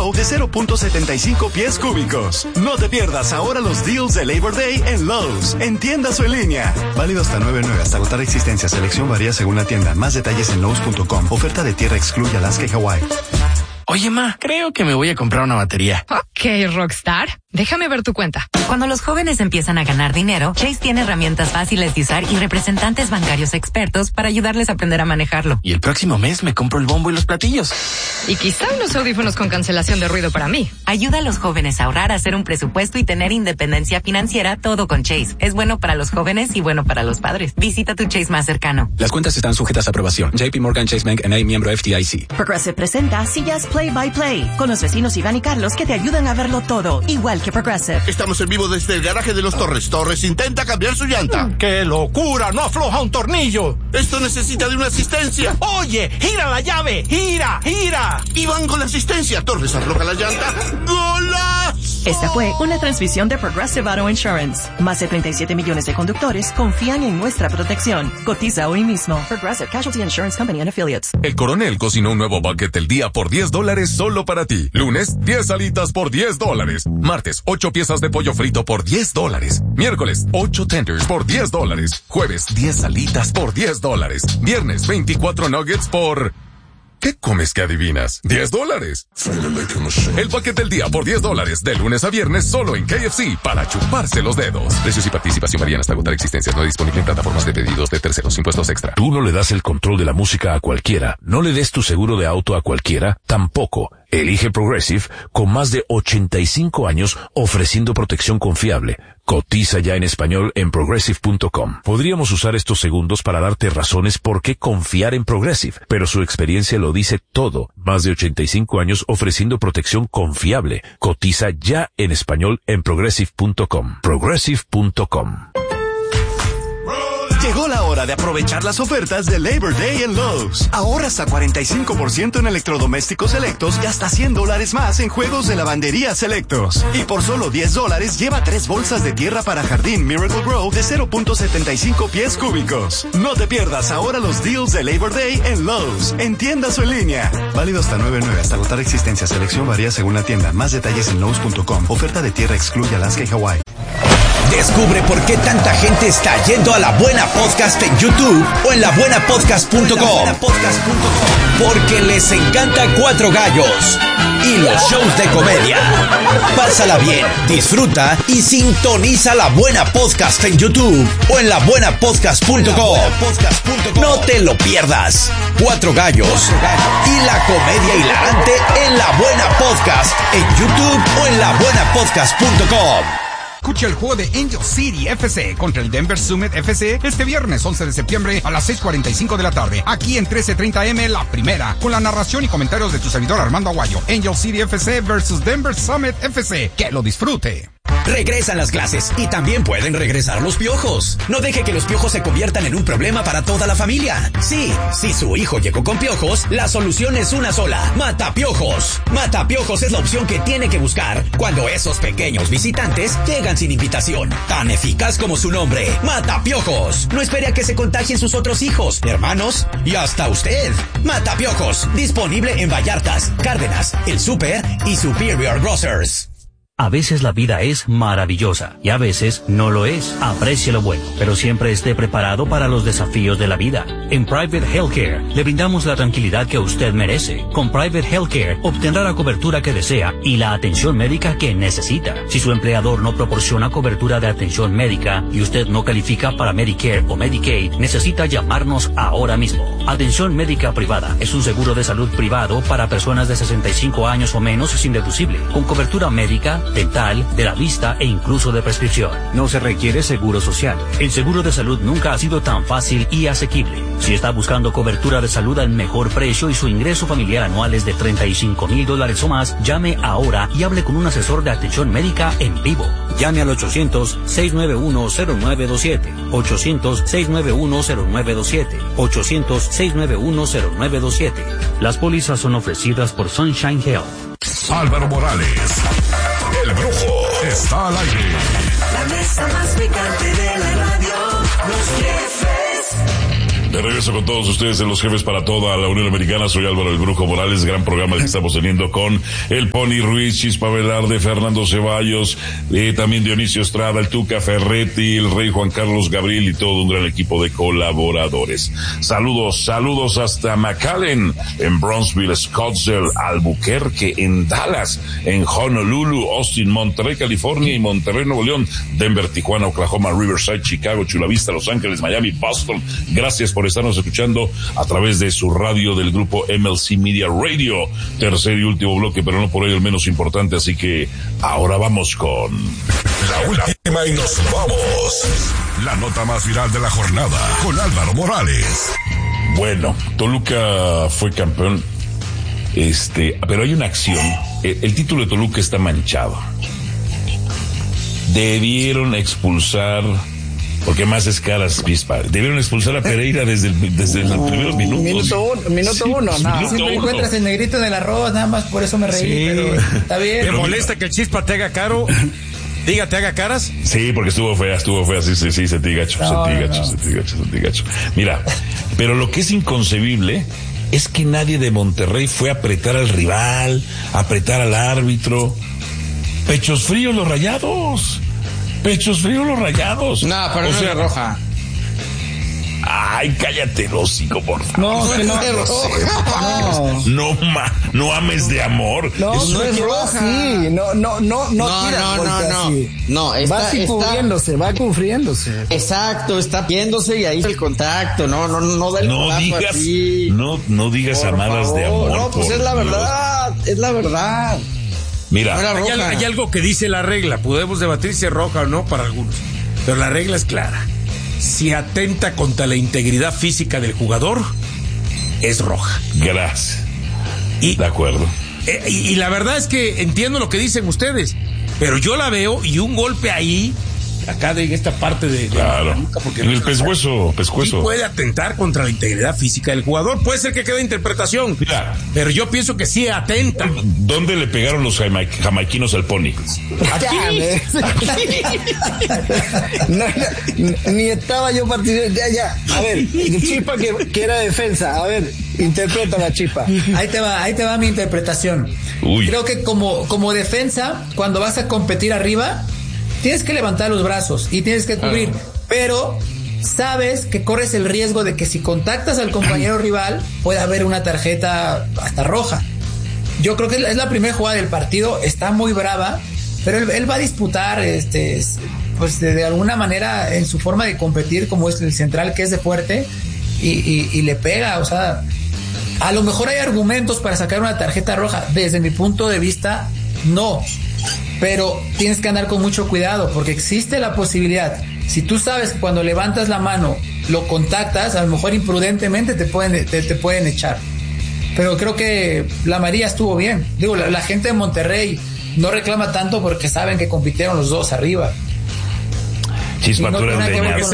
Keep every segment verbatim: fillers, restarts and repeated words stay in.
Grow de cero punto setenta y cinco pies cúbicos. No te pierdas ahora los deals de Labor Day en Lowe's, en tiendas o en línea. Válido hasta nueve nueve hasta agotar existencia. Selección varía según la tienda. Más detalles en lowes punto com. Oferta de tierra excluye Alaska y Hawái. Oye, ma, creo que me voy a comprar una batería. Ok, Rockstar. Déjame ver tu cuenta. Cuando los jóvenes empiezan a ganar dinero, Chase tiene herramientas fáciles de usar y representantes bancarios expertos para ayudarles a aprender a manejarlo. Y el próximo mes me compro el bombo y los platillos. Y quizá unos audífonos con cancelación de ruido para mí. Ayuda a los jóvenes a ahorrar, a hacer un presupuesto y tener independencia financiera, todo con Chase. Es bueno para los jóvenes y bueno para los padres. Visita tu Chase más cercano. Las cuentas están sujetas a aprobación. J P Morgan Chase Bank N A, miembro F D I C. Progressive presenta Sillas Play by Play, con los vecinos Iván y Carlos que te ayudan a verlo todo, igual que Progressive. Estamos en vivo desde el garaje de los Torres. Torres intenta cambiar su llanta. ¡Qué locura! ¡No afloja un tornillo! Esto necesita de una asistencia. ¡Oye! ¡Gira la llave! ¡Gira! ¡Gira! Iván con la asistencia. Torres afloja la llanta. ¡Golazo! Esta fue una transmisión de Progressive Auto Insurance. Más de treinta y siete millones de conductores confían en nuestra protección. Cotiza hoy mismo. Progressive Casualty Insurance Company and Affiliates. El Coronel cocinó un nuevo bucket del día por diez dólares solo para ti. Lunes, diez alitas por diez dólares. Martes, ocho piezas de pollo frito por diez dólares. Miércoles, ocho tenders por diez dólares. Jueves, diez alitas por diez dólares. Viernes, veinticuatro nuggets por... ¿Qué comes que adivinas? diez dólares. El paquete del día por diez dólares, de lunes a viernes, solo en K F C, para chuparse los dedos. Precios y participación varían hasta agotar existencias. No disponible en plataformas de pedidos de terceros. Impuestos extra. Tú no le das el control de la música a cualquiera. No le des tu seguro de auto a cualquiera. Tampoco. Elige Progressive, con más de ochenta y cinco años ofreciendo protección confiable. Cotiza ya en español en progressive punto com. Podríamos usar estos segundos para darte razones por qué confiar en Progressive, pero su experiencia lo dice todo. Más de ochenta y cinco años ofreciendo protección confiable. Cotiza ya en español en progressive punto com. progressive punto com. Llegó la hora de aprovechar las ofertas de Labor Day en Lowe's. Ahorra hasta cuarenta y cinco por ciento en electrodomésticos selectos y hasta cien dólares más en juegos de lavandería selectos. Y por solo diez dólares lleva tres bolsas de tierra para jardín Miracle Grow de cero punto setenta y cinco pies cúbicos. No te pierdas ahora los deals de Labor Day en Lowe's, en tiendas o en línea. Válido hasta nueve nueve hasta agotar existencia. Selección varía según la tienda. Más detalles en lowes punto com. Oferta de tierra excluye Alaska y Hawái. Descubre por qué tanta gente está yendo a La Buena Podcast en YouTube o en la buena podcast punto com. Porque les encanta Cuatro Gallos y los shows de comedia. Pásala bien, disfruta y sintoniza La Buena Podcast en YouTube o en la buena podcast punto com. No te lo pierdas. Cuatro Gallos y la comedia hilarante en La Buena Podcast en YouTube o en la buena podcast punto com. Escucha el juego de Angel City F C contra el Denver Summit F C este viernes once de septiembre a las seis cuarenta y cinco de la tarde, aquí en trece treinta eme La Primera, con la narración y comentarios de tu servidor Armando Aguayo. Angel City F C versus Denver Summit F C. Que lo disfrute. Regresan las clases y también pueden regresar los piojos. No deje que los piojos se conviertan en un problema para toda la familia. Sí, si su hijo llegó con piojos, la solución es una sola: Matapiojos. Matapiojos es la opción que tiene que buscar cuando esos pequeños visitantes llegan sin invitación. Tan eficaz como su nombre: Matapiojos. No espere a que se contagien sus otros hijos, hermanos y hasta usted. Matapiojos, disponible en Vallartas, Cárdenas, El Super y Superior Grocers. A veces la vida es maravillosa y a veces no lo es. Aprecie lo bueno, pero siempre esté preparado para los desafíos de la vida. En Private Healthcare le brindamos la tranquilidad que usted merece. Con Private Healthcare obtendrá la cobertura que desea y la atención médica que necesita. Si su empleador no proporciona cobertura de atención médica y usted no califica para Medicare o Medicaid, necesita llamarnos ahora mismo. Atención médica privada es un seguro de salud privado para personas de sesenta y cinco años o menos sin deducible, con cobertura médica, dental, de la vista e incluso de prescripción. No se requiere seguro social. El seguro de salud nunca ha sido tan fácil y asequible. Si está buscando cobertura de salud al mejor precio y su ingreso familiar anual es de treinta y cinco mil dólares o más, llame ahora y hable con un asesor de atención médica en vivo. Llame al ochocientos, seiscientos noventa y uno, cero nueve dos siete. ochocientos, seiscientos noventa y uno, cero nueve dos siete. ochocientos, seiscientos noventa y uno, cero nueve dos siete. Las pólizas son ofrecidas por Sunshine Health. Álvaro Morales, el Brujo, está al aire. La mesa más picante de la radio, los jefes. De regreso con todos ustedes en Los Jefes para toda la Unión Americana. Soy Álvaro el Brujo Morales. Gran programa que estamos teniendo con el Pony Ruiz, Chispa Velarde, Fernando Ceballos, eh, también Dionisio Estrada, el Tuca Ferretti, el Rey Juan Carlos Gabriel y todo un gran equipo de colaboradores. Saludos, saludos hasta McAllen, en Bronzeville, Scottsdale, Albuquerque, en Dallas, en Honolulu, Austin, Monterrey, California y Monterrey, Nuevo León, Denver, Tijuana, Oklahoma, Riverside, Chicago, Chula Vista, Los Ángeles, Miami, Boston. Gracias por estarnos escuchando a través de su radio del grupo M L C Media Radio. Tercer y último bloque, pero no por ello el menos importante, así que ahora vamos con la última y nos vamos. La nota más viral de la jornada con Álvaro Morales. Bueno, Toluca fue campeón, este, pero hay una acción. El, el título de Toluca está manchado. Debieron expulsar, porque más es caras, Pispa. Debieron expulsar a Pereira desde el, desde los primeros minutos. Minuto uno, minuto sí, uno, nada. Siempre uno. Encuentras el negrito en el arroz, nada más por eso me reí, sí. Pero está bien. ¿Te molesta que el Chispa te haga caro? Diga, ¿te haga caras? Sí, porque estuvo fea, estuvo fea, sí, sí, sí, sentí gacho, no, sentí gacho, no. sentí gacho, sentí gacho. Mira, pero lo que es inconcebible es que nadie de Monterrey fue a apretar al rival, a apretar al árbitro. Pechos fríos los Rayados. Pechos fríos los Rayados. No, pero o no sea, es roja. Ay, cállate el hocico, por favor. No, no, no es roja. No, ma, no ames de amor. No, es no es roja. Sí, no, no, no, no, no, no, no, no. No, está, va así cubriéndose, va cubriéndose. Exacto, está viéndose y ahí el contacto. No, no, no da el No digas, así. no, no digas por amadas favor. de amor. No, pues es la verdad, Dios. es la verdad. Mira, no hay, hay algo que dice la regla. Podemos debatir si es roja o no para algunos, pero la regla es clara. Si atenta contra la integridad física del jugador, es roja. Gracias. Y, de acuerdo. Eh, y, y la verdad es que entiendo lo que dicen ustedes, pero yo la veo y un golpe ahí, acá de esta parte de... Claro, de nuca, en el pescuezo, pescuezo. Sí puede atentar contra la integridad física del jugador. Puede ser que quede interpretación, Mira, pero yo pienso que sí atenta. ¿Dónde le pegaron los jama- jamaiquinos al Pony? Aquí. no, no, ni estaba yo participando. Ya, ya. A ver, Chispa que, que era defensa. A ver, interpreta la Chispa. Ahí te va, ahí te va mi interpretación. Uy. Creo que como, como defensa, cuando vas a competir arriba, tienes que levantar los brazos y tienes que cubrir, ah. pero sabes que corres el riesgo de que si contactas al compañero rival puede haber una tarjeta hasta roja. Yo creo que es la primera jugada del partido, está muy brava, pero él, él va a disputar, este, pues de, de alguna manera en su forma de competir, como es el central que es de fuerte y, y, y le pega, o sea, a lo mejor hay argumentos para sacar una tarjeta roja. Desde mi punto de vista, no. Pero tienes que andar con mucho cuidado porque existe la posibilidad, si tú sabes que cuando levantas la mano lo contactas, a lo mejor imprudentemente te pueden, te, te pueden echar. Pero creo que la amarilla estuvo bien. Digo, la, la gente de Monterrey no reclama tanto porque saben que compitieron los dos arriba. Chispa, tú eres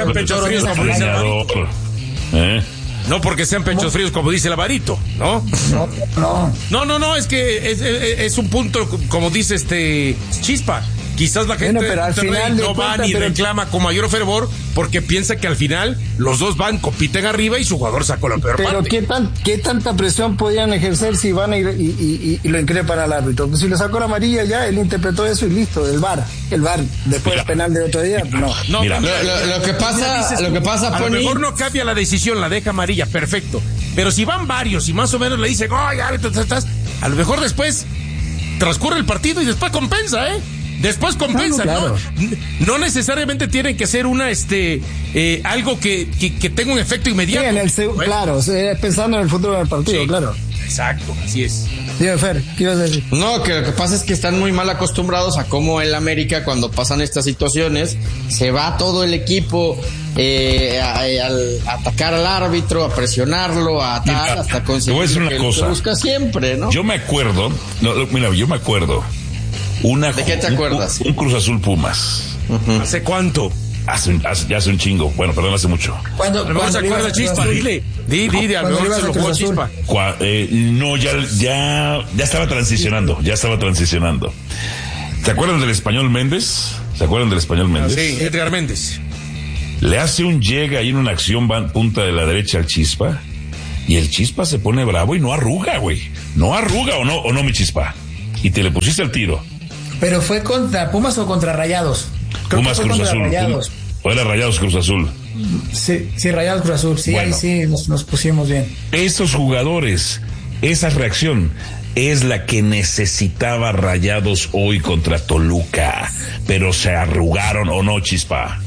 leñador. ¿Eh? No porque sean pechos no. fríos, como dice el Avarito, ¿no? No, no. No, no, no, es que es, es, es un punto, como dice este Chispa. Quizás la gente bueno, al final no va cuenta, ni pero... reclama con mayor fervor porque piensa que al final los dos van, compiten arriba y su jugador sacó la peor pero parte. Pero ¿qué, tan, ¿qué tanta presión podían ejercer si van a ir y, y, y, y lo increpan al árbitro? Pues si le sacó la amarilla ya, él interpretó eso y listo, el V A R, el V A R, después del penal del otro día, no. no Mira, lo, lo, lo que pasa, dices, lo que pasa, a Pony... lo mejor no cambia la decisión, la deja amarilla, perfecto. Pero si van varios y más o menos le dicen, oh, ya, estás, a lo mejor después transcurre el partido y después compensa, ¿eh? Después compensa, claro, claro. ¿no? No necesariamente tienen que ser una, este, eh, algo que, que, que tenga un efecto inmediato. Sí, en el seg- bueno. Claro, pensando en el futuro del partido, sí, claro. Exacto, así es. Dígame, Fer, ¿qué ibas a decir? No, que lo que pasa es que están muy mal acostumbrados a cómo en la América, cuando pasan estas situaciones, se va todo el equipo eh, a, a, a atacar al árbitro, a presionarlo, a tal, mira, hasta conseguir te voy a decir una que cosa. Lo busca siempre, ¿no? Yo me acuerdo, no, mira, yo me acuerdo. Una, ¿de qué te acuerdas? Un, un Cruz Azul Pumas. Uh-huh. ¿Hace cuánto? Hace, hace, ya hace un chingo. Bueno, perdón, hace mucho. ¿Cuándo? ¿Cuándo se acuerda, Chispa? Dile. Di, di, di, a lo mejor se lo jugó Chispa. Cua, eh, no, ya, ya, ya estaba transicionando. Ya estaba transicionando. ¿Se acuerdan del Español Méndez? ¿Se acuerdan del Español Méndez? Sí, Edgar Méndez. le hace un llega ahí en una acción van punta de la derecha al Chispa, y el Chispa se pone bravo y no arruga, güey. No arruga o no, o no, mi Chispa. Y te le pusiste al tiro. ¿Pero fue contra Pumas o contra Rayados? Creo Pumas que fue Cruz contra Azul. Rayados. Pum, o era Rayados Cruz Azul. Sí, sí, Rayados Cruz Azul. Sí, Bueno. ahí sí nos, nos pusimos bien. Estos jugadores, esa reacción es la que necesitaba Rayados hoy contra Toluca. Pero se arrugaron o no, Chispa.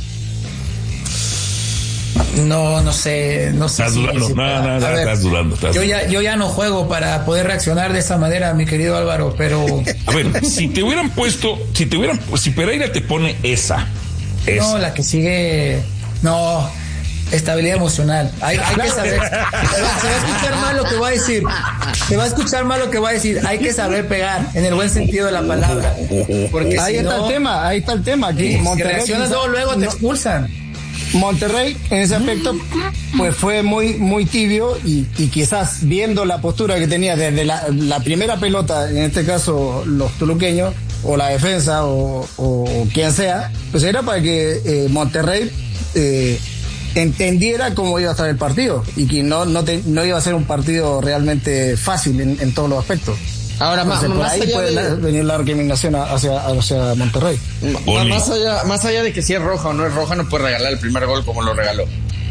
No, no sé, no sé. Estás si- dudando, si- no, a no, no, ver, estás dudando. Estás Yo ya, yo ya no juego para poder reaccionar de esa manera, mi querido Álvaro, pero A ver, si te hubieran puesto, si te hubieran, si Pereira te pone esa, esa. no, la que sigue, no, estabilidad emocional. Hay, hay que saber, se va, se va a escuchar mal lo que voy a decir, se va a escuchar mal lo que voy a decir. Hay que saber pegar, en el buen sentido de la palabra, porque Ahí si está no, el tema, ahí está el tema. Aquí si Monterrey reaccionas quizá- luego, luego te no- expulsan. Monterrey en ese aspecto pues fue muy muy tibio y, y quizás viendo la postura que tenía desde la, la primera pelota, en este caso los tuluqueños o la defensa o, o quien sea, pues era para que eh, Monterrey eh, entendiera cómo iba a estar el partido y que no no, te- no iba a ser un partido realmente fácil en, en todos los aspectos. Ahora, Entonces, ma- por más ahí allá puede de- la- venir la recriminación hacia, hacia Monterrey. Ma- Más allá, más allá de que si es roja o no es roja, no puede regalar el primer gol como lo regaló.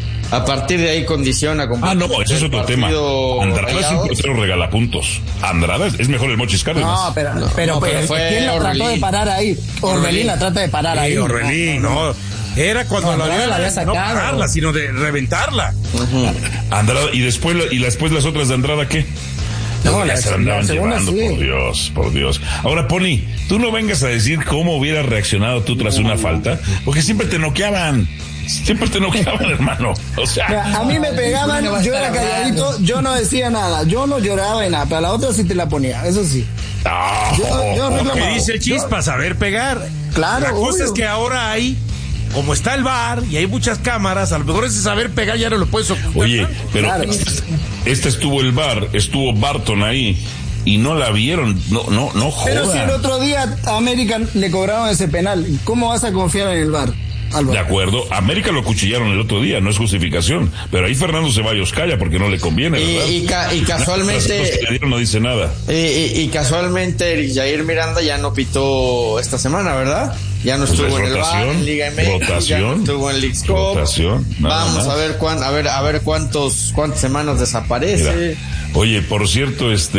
A partir de ahí condiciona. Ah, no, ese es otro tema. Andrada es un portero regalapuntos. Andrada es, es mejor el Mochis Cárdenas. No, pero, pero, no, pues, pero fue ¿quién la trató Orbelín. de parar ahí? Orbelín la trata de parar Sí, ahí. Orbelín, no. Era cuando No, la Andrada había, la había no sacado. pararla, sino de reventarla. Andrada, y después, la- y después las otras de Andrada, ¿qué? No, ya la- se la andaban la segunda llevando, sí. por Dios, por Dios. Ahora, Pony, tú no vengas a decir cómo hubieras reaccionado tú tras una falta, porque siempre te noqueaban. Siempre te noqueaban, hermano. O sea, Mira, a mí me pegaban, No va a yo estar era calladito, hablando. yo no decía nada, yo no lloraba y nada, pero a la otra sí te la ponía, eso sí. no. Yo, yo Lo que reclamaba. dice el Chispa, saber pegar. Claro, La cosa obvio. es que ahora hay, como está el V A R y hay muchas cámaras, a lo mejor ese saber pegar ya no lo puedes ocultar. Oye, pero Claro. este, este estuvo el bar, estuvo Barton ahí y no la vieron, no, no, no Pero si el jodan. otro día a América le cobraron ese penal, ¿cómo vas a confiar en el V A R, Álvaro? De acuerdo, América lo acuchillaron el otro día, no es justificación, pero ahí Fernando Ceballos calla porque no le conviene, Y- ¿verdad? y ca- y casualmente- Las cosas que le dieron no dice nada. Y, y- y casualmente Jair Miranda ya no pitó esta semana, ¿verdad? Ya no Pues estuvo es en el V A R, rotación, en Liga M X, ya no rotación, estuvo en Leagues Cup. rotación, nada Vamos más. a ver cuán, a ver a ver cuántos cuántas semanas desaparece. Mira, oye, por cierto, este,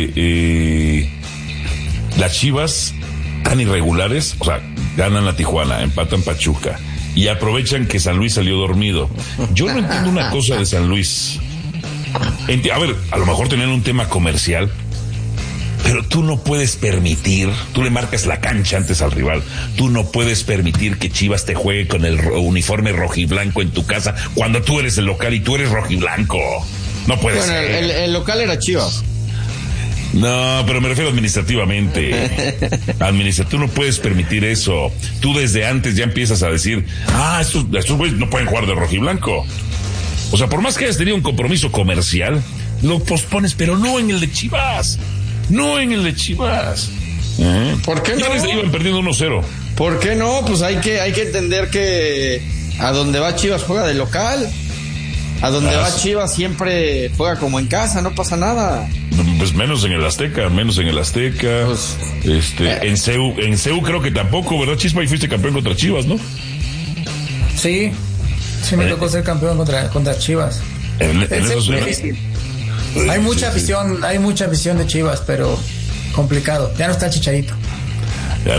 eh, las Chivas tan irregulares, o sea, ganan a Tijuana, empatan Pachuca y aprovechan que San Luis salió dormido. Yo no entiendo una cosa de San Luis. Enti- a ver, a lo mejor tenían un tema comercial, pero tú no puedes permitir, tú le marcas la cancha antes al rival, tú no puedes permitir que Chivas te juegue con el ro- uniforme rojiblanco en tu casa cuando tú eres el local y tú eres rojiblanco. No puede Bueno, ser. el, el local era Chivas. No, pero me refiero administrativamente. Administra, tú no puedes permitir eso. Tú desde antes ya empiezas a decir, ah, estos, estos güeyes no pueden jugar de rojiblanco. O sea, por más que hayas tenido un compromiso comercial, lo pospones, pero no en el de Chivas. No en el de Chivas. ¿Eh? ¿Por qué no? ¿Quiénes iban perdiendo uno cero? ¿Por qué no? Pues hay que hay que entender que a donde va Chivas juega de local. A donde Ah, va sí. Chivas siempre juega como en casa, no pasa nada. Pues menos en el Azteca, menos en el Azteca. Pues, este, eh. en CEU, en CEU creo que tampoco, ¿verdad, Chispa? Y fuiste campeón contra Chivas, ¿no? Sí, sí me tocó ser campeón contra, contra Chivas. En, en Es esos- difícil. Hay mucha afición, hay mucha afición de Chivas, pero complicado. Ya no está Chicharito. Ya-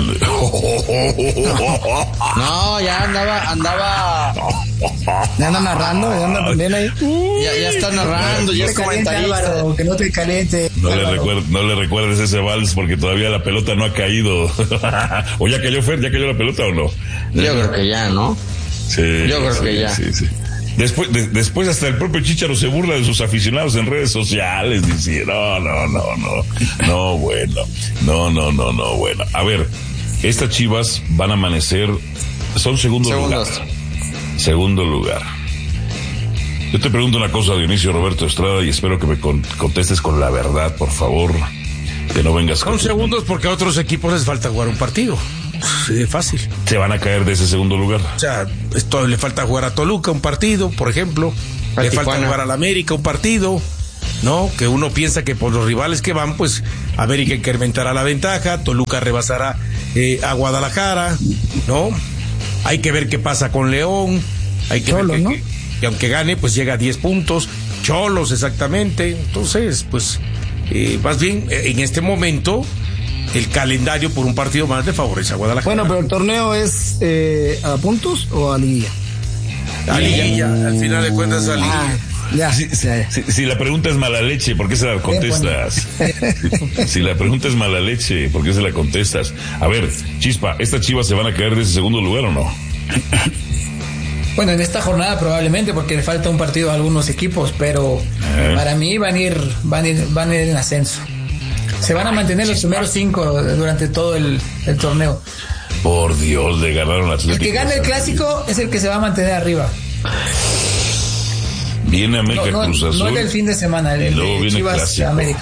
No, ya andaba, andaba, ¿Ya anda narrando? ¿Ya anda también ahí? ya, ya está narrando, ya No es te caliente, comentarista. Álvaro, que no te caliente. No le, Álvaro. recuer- no le recuerdes ese vals porque todavía la pelota no ha caído. ¿O ya cayó Fer? ¿Ya cayó la pelota o no? Yo creo que ya, ¿no? Sí, Yo creo sí, que ya. Sí, sí. Después, de- después hasta el propio Chícharo se burla de sus aficionados en redes sociales, diciendo, no, no, no, no, no, bueno, no, no, no, no, bueno. A ver, estas Chivas van a amanecer, son segundo Segundos. lugar. Segundo lugar. Yo te pregunto una cosa, Dionisio Roberto Estrada, y espero que me con- contestes con la verdad, por favor. Que no vengas con segundos porque a otros equipos les falta jugar un partido. Sí, fácil. Se van a caer de ese segundo lugar. O sea, esto le falta jugar a Toluca un partido, por ejemplo. A le Tijuana. Falta jugar al América un partido. ¿No? Que uno piensa que por los rivales que van, pues América incrementará la ventaja, Toluca rebasará eh, a Guadalajara, ¿no? Hay que ver qué pasa con León, hay que Cholos, ver que, ¿no? que, que aunque gane, pues llega a diez puntos, Cholos exactamente, entonces, pues, eh, más bien, en este momento, el calendario por un partido más le favorece a Guadalajara. Bueno, pero el torneo es eh, a puntos o a liguilla. A liguilla, al final de cuentas a liguilla. Ah. Ya, si, si, si, si la pregunta es mala leche, ¿por qué se la contestas? Si, si la pregunta es mala leche, ¿por qué se la contestas? A ver, Chispa, ¿estas Chivas se van a caer de ese segundo lugar o no? Bueno, en esta jornada probablemente, porque le falta un partido a algunos equipos, pero eh. para mí van a ir, van a ir, van a ir en ascenso. Se van a mantener los primeros cinco durante todo el, el torneo. Por Dios, le ganaron las El que gane el clásico es el que se va a mantener arriba. Viene América no, no, Cruz Azul. No del fin de semana, el, el luego de viene Chivas clásico. América.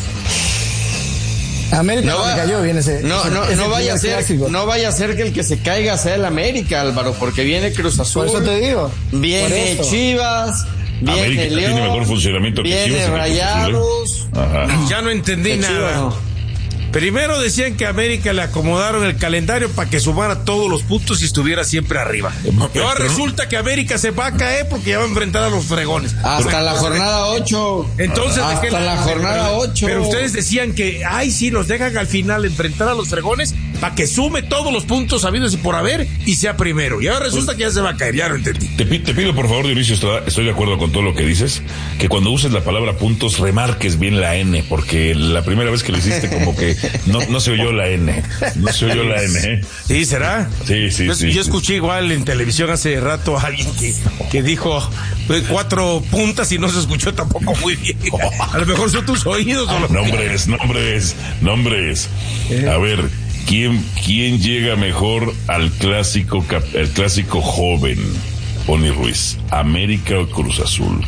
América no, va, cayó, viene ese, no, ese, no, ese no vaya a ser, clásico. no vaya a ser que el que se caiga sea el América, Álvaro, porque viene Cruz Azul. Por eso te digo. Viene Chivas, viene América León, tiene mejor funcionamiento que viene Chivas. Rayados. Ajá. Ya no entendí de nada. Chivas, no. Primero decían que a América le acomodaron el calendario para que sumara todos los puntos y estuviera siempre arriba. Y ahora resulta que América se va a caer porque ya va a enfrentar a los fregones. Hasta pero, la jornada ocho. Entonces, hasta ¿de qué la, la jornada ocho. Pero ustedes decían que, ay, sí, los dejan al final enfrentar a los fregones para que sume todos los puntos habidos y por haber y sea primero. Y ahora resulta que ya se va a caer, ya lo entendí. Te, te pido, por favor, Dionisio Estrada, estoy de acuerdo con todo lo que dices, que cuando uses la palabra puntos remarques bien la N, porque la primera vez que lo hiciste como que no, no se oyó la N. No se oyó la N, ¿eh? ¿Sí, será? Sí, sí, yo, sí. Yo escuché sí. igual en televisión hace rato a alguien que, que dijo pues, cuatro puntas y no se escuchó tampoco muy bien. A lo mejor son tus oídos. O nombres, nombres, nombres. A ver, ¿quién, quién llega mejor al clásico, al clásico joven, Pony Ruiz? ¿América o Cruz Azul?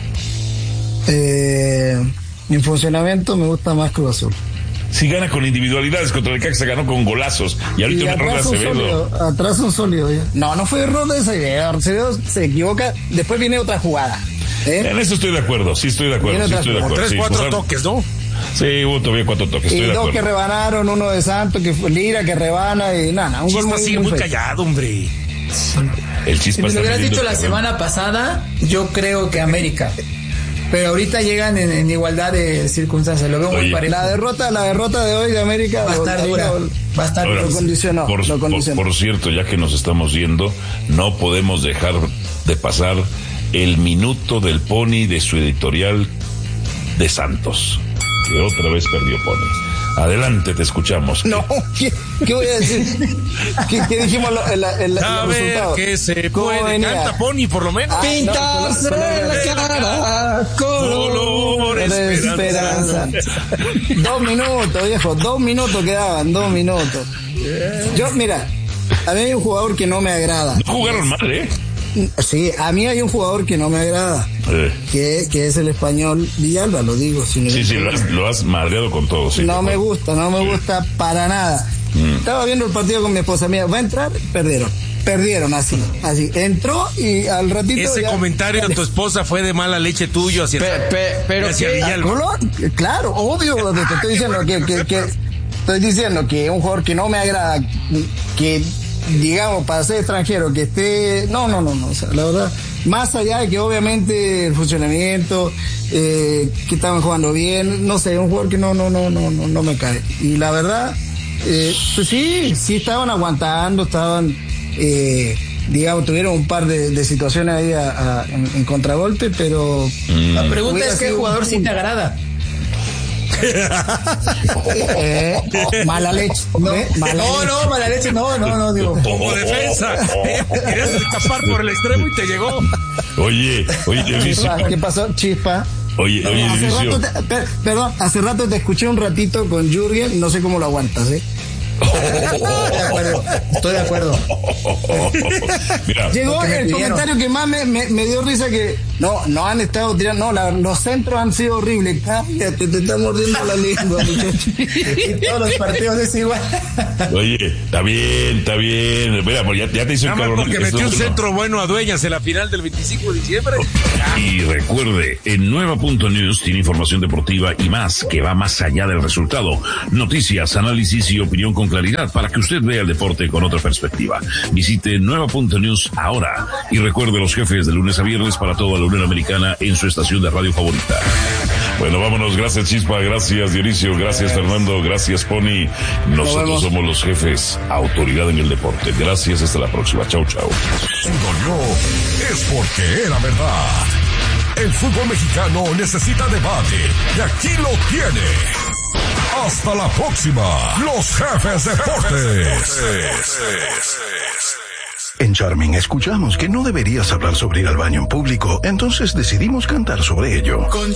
Eh, en funcionamiento me gusta más Cruz Azul. Si gana con individualidades, contra el Caxa ganó con golazos. Y ahorita un error de Acevedo. Atrás un sólido. Ya. No, no fue error de ese. Acevedo se equivoca. Después viene otra jugada. ¿eh? En eso estoy de acuerdo. Sí, estoy de acuerdo. Sí, estoy de acuerdo. Tres, sí, cuatro pues, toques, ¿no? Sí, hubo todavía cuatro toques. Estoy y de dos acuerdo. que rebanaron, uno de Santos, que fue Lira, que rebana y nada. Un Chispa gol muy, sigue muy, muy callado, hombre. El Chispa si me lo hubieras dicho la terreno. semana pasada, yo creo que América. Pero ahorita llegan en, en igualdad de circunstancias, lo veo Oye, muy parejo. La derrota, la derrota de hoy de América va a estar lo, dura, lo, va a estar Ahora, lo condicionó, por, lo condicionó. Por, por cierto, ya que nos estamos yendo, no podemos dejar de pasar el minuto del Pony de su editorial de Santos, que otra vez perdió Pony. Adelante, te escuchamos. No, ¿qué, qué voy a decir? ¿Qué, qué dijimos lo, el, el, el, a los ver, resultados? que se puede, canta Pony por lo menos. Ah, Pintarse no, la cara color de esperanza. Dos minutos, viejo, dos minutos quedaban, dos minutos. Yo, mira, a mí hay un jugador que no me agrada. No jugaron mal, ¿eh? Sí, a mí hay un jugador que no me agrada, eh. que, que es el español Villalba, lo digo. Si sí, sí, lo has, lo has madreado con todo. Sí, no me gusta, no me gusta para nada. Mm. Estaba viendo el partido con mi esposa mía, va a entrar, perdieron. Perdieron así, así. Entró y al ratito. Ese ya, comentario de tu esposa fue de mala leche tuyo hacia, pe, pe, pero hacia qué, Villalba. Claro, obvio, te estoy diciendo que, que, que estoy diciendo que un jugador que no me agrada, que digamos, para ser extranjero, que esté, no, no, no, no, o sea, la verdad, más allá de que obviamente el funcionamiento, eh, que estaban jugando bien, no sé, un jugador que no, no, no, no, no, no me cae. Y la verdad, eh, pues sí, sí estaban aguantando, estaban, eh, digamos, tuvieron un par de, de situaciones ahí a, a, en, en contragolpe, pero... Mm. La pregunta es, ¿qué jugador sí te agrada? eh, mala leche no, ¿eh? mala no, leche. no, mala leche no, no, no, digo como defensa, querías escapar por el extremo y te llegó. Oye, oye, Dionisio. ¿Qué pasó, Chispa? Oye, oye, hace Dionisio. rato te, per, perdón, hace rato te escuché un ratito con Jürgen, no sé cómo lo aguantas, ¿eh? Estoy de acuerdo, estoy de acuerdo. Mira, llegó el comentario que más me, me, me dio risa, que No, no han estado tirando, no, la, los centros han sido horribles. Cállate, te está mordiendo la lengua, muchacho. Y todos los partidos es igual. Oye, está bien, está bien. Mira, pues ya, ya te hizo un cabrón. Porque metió un centro bueno a Dueñas en la final del veinticinco de diciembre. Y recuerde, en Nueva punto news tiene información deportiva y más que va más allá del resultado. Noticias, análisis y opinión con claridad para que usted vea el deporte con otra perspectiva. Visite Nueva punto news ahora y recuerde los jefes de lunes a viernes para toda la Unión Americana en su estación de radio favorita. Bueno, vámonos. Gracias, Chispa. Gracias, Dionisio. Gracias, Fernando. Gracias, Pony. Nosotros somos los jefes, autoridad en el deporte. Gracias. Hasta la próxima. Chau, chau. Si dolió, es porque era verdad. El fútbol mexicano necesita debate. Y aquí lo tiene. Hasta la próxima. Los jefes deportes. En Charming escuchamos que no deberías hablar sobre ir al baño en público, entonces decidimos cantar sobre ello. Con